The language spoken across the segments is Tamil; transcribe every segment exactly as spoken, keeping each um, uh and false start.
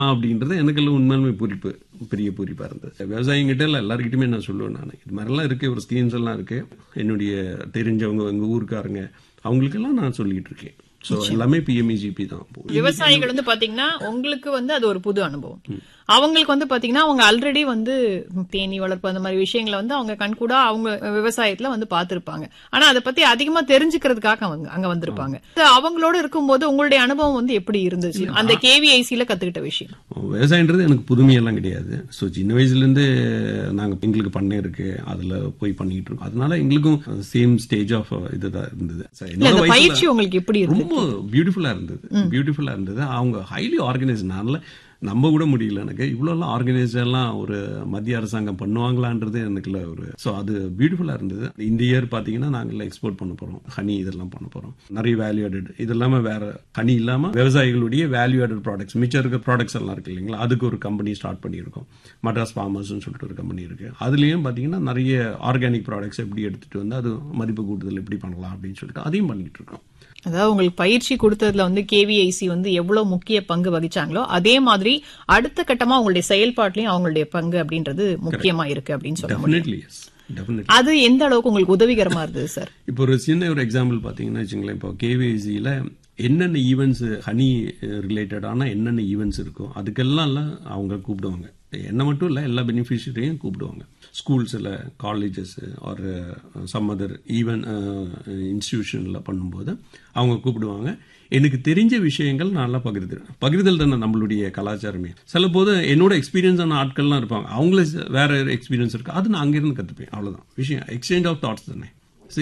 அப்படின்றது எனக்கெல்லாம் உண்மையுமே பூரிப்பு, பெரிய பூரிப்பா இருந்தது. விவசாயிங்கிட்ட எல்லாம் எல்லாருக்கிட்டுமே நான் சொல்லுவேன், நான் இது மாதிரிலாம் இருக்கு, ஒரு ஸ்கீம்ஸ் எல்லாம் இருக்கு, என்னுடைய தெரிஞ்சவங்க எங்க ஊருக்காரங்க அவங்களுக்கெல்லாம் நான் சொல்லிட்டு இருக்கேன். சோ எல்லாமே பிஎம்இஜிபி தான். விவசாயிகள் வந்து பாத்தீங்கன்னா உங்களுக்கு வந்து அது ஒரு புது அனுபவம், அவங்களுக்கு வந்து பாத்தீங்கன்னா அவங்க ஆல்ரெடி வந்து தேனீ வளர்ப்பு அந்த மாதிரி விஷயங்களை வந்து அவங்க கண்கூடா அவங்க விவசாயத்துல வந்து பாத்திருப்பாங்க. ஆனா அதை பத்தி அதிகமா தெரிஞ்சுக்கிறதுக்காக அவங்க அங்க வந்திருப்பாங்க. அவங்களோட இருக்கும்போது உங்களுடைய அனுபவம் வந்து எப்படி இருந்துச்சு, அந்த கேவிஐசில கத்துக்கிட்ட விஷயம்? விவசாயன்றது எனக்கு புதுமையெல்லாம் கிடையாது. சோ சின்ன வயசுல இருந்து நாங்க எங்களுக்கு பண்ணை இருக்கு, அதுல போய் பண்ணிட்டு இருக்கோம். அதனால எங்களுக்கும் சேம் ஸ்டேஜ் ஆஃப் இதுதான் இருந்தது. பயிற்சி உங்களுக்கு எப்படி இருந்தது? ரொம்ப பியூட்டிஃபுல்லா இருந்தது, பியூட்டிஃபுல்லா இருந்தது. அவங்க ஹைலி ஆர்கனைஸ்னால நம்ப கூட முடியல எனக்கு, இவ்வளவு எல்லாம் ஆர்கனைஸ் எல்லாம் ஒரு மத்திய அரசாங்கம் பண்ணுவாங்களான்றது எனக்குல ஒரு சோ அது பியூட்டிஃபுல்லா இருந்தது. இந்த இயர் பாத்தீங்கன்னா நாங்க எக்ஸ்போர்ட் பண்ண போறோம், ஹனி இதெல்லாம் பண்ண போறோம், நிறைய வேல்யூ ஆடட். இது இல்லாம வேற ஹனி இல்லாம விவசாயிகளுடைய வேல்யூ ஆடட் ப்ராடக்ட்ஸ், மிச்சம் இருக்க ப்ராடக்ட்ஸ் எல்லாம் இருக்கு இல்லைங்களா, அதுக்கு ஒரு கம்பெனி ஸ்டார்ட் பண்ணியிருக்கோம். மட்ராஸ் ஃபார்மர்ஸ் சொல்லிட்டு ஒரு கம்பெனி இருக்கு. அதுலயும் பாத்தீங்கன்னா நிறைய ஆர்கானிக் ப்ராடக்ட்ஸ் எப்படி எடுத்துட்டு வந்து அது மதிப்பு கூட்டுதல் எப்படி பண்ணலாம் அப்படின்னு சொல்லிட்டு அதையும் பண்ணிட்டு இருக்கோம். அதாவது உங்களுக்கு பயிற்சி கொடுத்ததுல வந்து கேவிஐசி வந்து எவ்வளவு முக்கிய பங்கு வகிச்சாங்களோ அதே மாதிரி அடுத்த கட்டமா உங்களுடைய செயல்பாட்டிலையும் அவங்களுடைய பங்கு அப்படின்றது முக்கியமா இருக்கு அப்படின்னு சொல்ல முடியும். அது எந்த அளவுக்கு உங்களுக்கு உதவிகரமா இருந்தது சார்? இப்போ ஒரு சின்ன ஒரு எக்ஸாம்பிள் பாத்தீங்கன்னா வச்சுங்களேன், இப்போ கேவிஐசியில என்னென்ன ஈவெண்ட்ஸ் ஹனி ரிலேட்டடான என்னென்ன ஈவெண்ட்ஸ் இருக்கோ அதுக்கெல்லாம் அவங்க கூப்பிடுவாங்க. என்ன மட்டும் இல்ல, எல்லா பெனிஃபிஷியரியும் கூப்பிடுவாங்க. ஸ்கூல்ஸ்ல, colleges R some other even இன்ஸ்டிடியூஷன்ல பண்ணும்போது அவங்க கூப்பிடுவாங்க. எனக்கு தெரிஞ்ச விஷயங்கள் நல்லா பகிர்ந்து பகிர்தல் தானே நம்மளுடைய கலாச்சாரமே. சில போது என்னோட எக்ஸ்பீரியன்ஸ் ஆன ஆட்கள்லாம் இருப்பாங்க, அவங்கள வேற எக்ஸ்பீரியன்ஸ் இருக்கு, அது நான் அங்கிருந்து கத்துப்பேன். அவ்வளவுதான் விஷயம், எக்ஸ்சேஞ்ச் ஆஃப் தாட்ஸ் தானே.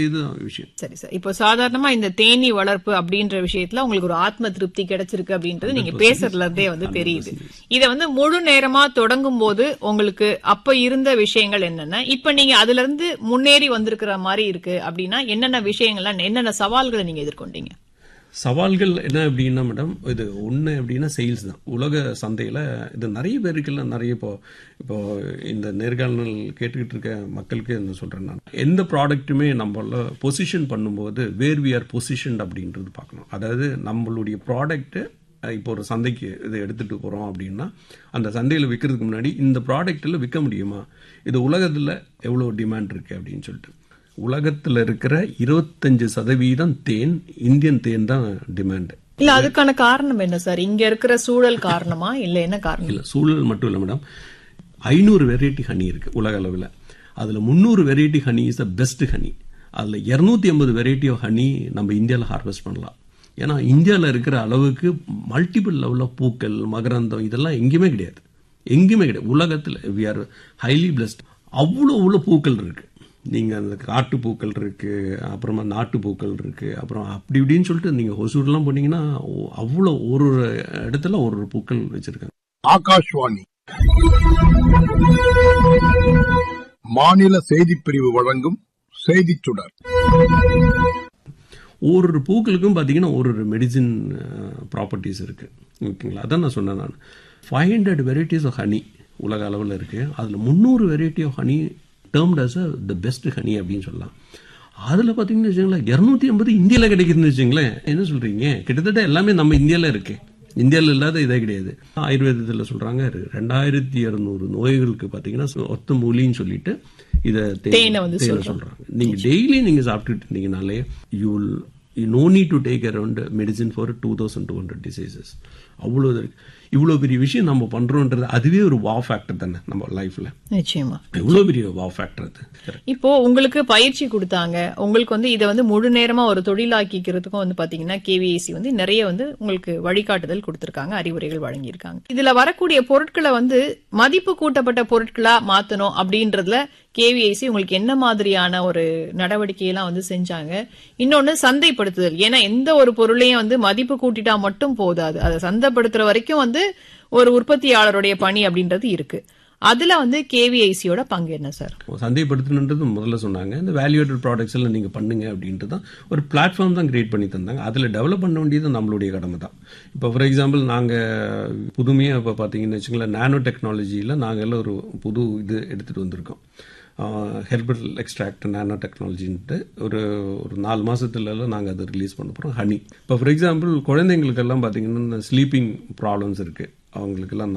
சரி சார், இப்போ சாதாரணமா இந்த தேனீ வளர்ப்பு அப்படின்ற விஷயத்துல உங்களுக்கு ஒரு ஆத்ம திருப்தி கிடைச்சிருக்கு அப்படின்றது நீங்க பேசுறதுல இருந்தே வந்து தெரியுது. இத வந்து முழு நேரமா தொடங்கும் போது உங்களுக்கு அப்ப இருந்த விஷயங்கள் என்னென்ன, இப்ப நீங்க அதுல இருந்து முன்னேறி வந்திருக்கிற மாதிரி இருக்கு அப்படின்னா என்னென்ன விஷயங்கள்லாம், என்னென்ன சவால்களை நீங்க எதிர்கொண்டீங்க? சவால்கள் என்ன அப்படின்னா மேடம், இது ஒன்று அப்படின்னா சேல்ஸ் தான். உலக சந்தையில் இது நிறைய பேருக்குல நிறைய இப்போ இப்போ இந்த நேர்காணல் கேட்டுக்கிட்டு இருக்க மக்களுக்கு என்ன சொல்கிறேன், நான் எந்த ப்ராடக்ட்டுமே நம்மள பொசிஷன் பண்ணும்போது வேர் வி ஆர் பொசிஷன் அப்படின்றது பார்க்கணும். அதாவது நம்மளுடைய ப்ராடக்ட்டு இப்போ ஒரு சந்தைக்கு இதை எடுத்துகிட்டு போகிறோம் அப்படின்னா அந்த சந்தையில் விற்கிறதுக்கு முன்னாடி இந்த ப்ராடக்ட்டில் விற்க முடியுமா, இது உலகத்தில் எவ்வளோ டிமாண்ட் இருக்குது அப்படின்னு சொல்லிட்டு. உலகத்துல இருக்கிற இருபத்தஞ்சு சதவீதம் தேன் இந்தியன் தேன் தான் டிமாண்ட். இல்ல அதுக்கான காரணம் என்ன சார்? இங்க இருக்கிற சூழல் காரணமா இல்ல என்ன காரணம்? இல்ல சூழல் மட்டும் இல்ல மேடம், ஐநூறு வெரைட்டி ஹனி இருக்கு உலக அளவில். அதுல முன்னூறு variety honey is the best honey. அதுல இருநூத்தி ஐம்பது வெரைட்டி ஆஃப் ஹனி நம்ம இந்தியாவில் ஹார்வெஸ்ட் பண்ணலாம். ஏன்னா இந்தியாவில் இருக்கிற அளவுக்கு மல்டிபிள் லெவல் ஆஃப் பூக்கள், மகரந்தம் இதெல்லாம் எங்கேயுமே கிடையாது, எங்கேயுமே கிடையாது உலகத்தில். We are highly blessed. அவ்வளோ அவ்வளோ பூக்கள் இருக்கு. நீங்க அந்த காட்டு பூக்கள் இருக்கு, அப்புறமா நாட்டு பூக்கள் இருக்கு, அப்புறம் அப்படி இப்படின்னு சொல்லிட்டு நீங்க ஹொசூர்லாம் போனீங்கன்னா அவ்வளோ ஒரு இடத்துல ஒரு பூக்கள் வச்சிருக்காங்க. ஆகாஷ்வாணி மாநில செய்தி பிரிவு வழங்கும் செய்தி சுடர். ஒரு பூக்களுக்கும் பாத்தீங்கன்னா ஒரு மெடிசின் ப்ராப்பர்ட்டிஸ் இருக்கு, ஓகேங்களா? அதான் நான் சொன்னேன். நான் five hundred varieties of honey உலக அளவில் இருக்கு. அதுல முன்னூறு variety of honey termed as the best honey அப்படின்னு சொல்லலாம். அதுல பாத்தீங்கன்னு வச்சுங்களேன் இருநூத்தி ஐம்பது இந்தியால கிடைக்குதுன்னு வச்சுங்களேன். என்ன சொல்றீங்க, கிட்டத்தட்ட எல்லாமே நம்ம இந்தியால இருக்கு, இந்தியாவில் இல்லாத இதே கிடையாது. ஆயுர்வேதத்துல சொல்றாங்க ரெண்டாயிரத்தி இருநூறு நோய்களுக்கு பாத்தீங்கன்னா ஒத்த மூலின்னு சொல்லிட்டு இதை சொல்றாங்க. நீங்க டெய்லி நீங்க சாப்பிட்டுட்டு இருந்தீங்கனாலே you will no need to take around medicine for two thousand two hundred diseases. அவ்வளவு இவ்வளவு பெரிய விஷயம் நம்ம பண்றோம்ன்றது அதுவே ஒரு வா ஃபேக்டர் தானே நம்ம லைஃப்ல. நிச்சயமா எவ்வளவு பெரிய வா ஃபேக்டர் அது. இப்போ உங்களுக்கு பயிற்சி கொடுத்தாங்க, உங்களுக்கு வந்து இதை வந்து முழு நேரமா ஒரு தொழிலாக்கிக்கிறதுக்கும் வந்து பாத்தீங்கன்னா கேவிஐசி வந்து நிறைய வந்து உங்களுக்கு வழிகாட்டுதல் கொடுத்திருக்காங்க, அறிவுரைகள் வழங்கியிருக்காங்க. இதுல வரக்கூடிய பொருட்களை வந்து மதிப்பு கூட்டப்பட்ட பொருட்களா மாத்தணும் அப்படின்றதுல கேவிஐசி உங்களுக்கு என்ன மாதிரியான ஒரு நடவடிக்கையெல்லாம் வந்து செஞ்சாங்க? இன்னொன்னு சந்தைப்படுத்துதல். ஏன்னா எந்த ஒரு பொருளையும் வந்து மதிப்பு கூட்டிட்டா மட்டும் போதாது, அதை சந்தைப்படுத்துற வரைக்கும் வந்து ஒரு உற்பத்தியாளருடைய பணி அப்படின்றது இருக்கு. அதுல வந்து கேவிஐசியோட பங்கு என்ன சார்? சந்தைப்படுத்தணுன்றது முதல்ல சொன்னாங்க. இந்த வேல்யூட்டட் ப்ராடக்ட்ஸ் எல்லாம் நீங்க பண்ணுங்க அப்படின்ட்டு தான் ஒரு பிளாட்ஃபார்ம் தான் கிரியேட் பண்ணி தந்தாங்க. அதுல டெவலப் பண்ண வேண்டியது நம்மளுடைய கடமை தான். இப்போ ஃபார் எக்ஸாம்பிள் நாங்க புதுமையா இப்போ பாத்தீங்கன்னு வச்சுங்களேன், நானோ டெக்னாலஜியில நாங்க எல்லாம் ஒரு புது இது எடுத்துட்டு வந்திருக்கோம். ஹெர்பல் எக்ஸ்ட்ராக்ட் நானோ டெக்னாலஜின்ட்டு ஒரு ஒரு நாலு மாசத்துல நாங்கள் அதை ரிலீஸ் பண்ண போகிறோம். ஹனி இப்போ ஃபார் எக்ஸாம்பிள் குழந்தைங்களுக்கெல்லாம் பார்த்தீங்கன்னா ஸ்லீப்பிங் ப்ராப்ளம்ஸ் இருக்கு, அவங்களுக்கெல்லாம்